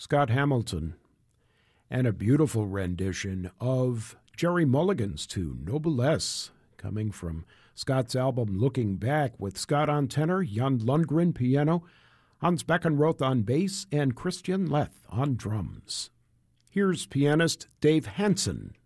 Scott Hamilton, and a beautiful rendition of Jerry Mulligan's tune, Noblesse, coming from Scott's album Looking Back, with Scott on tenor, Jan Lundgren piano, Hans Beckenroth on bass, and Christian Leth on drums. Here's pianist Dave Hansen.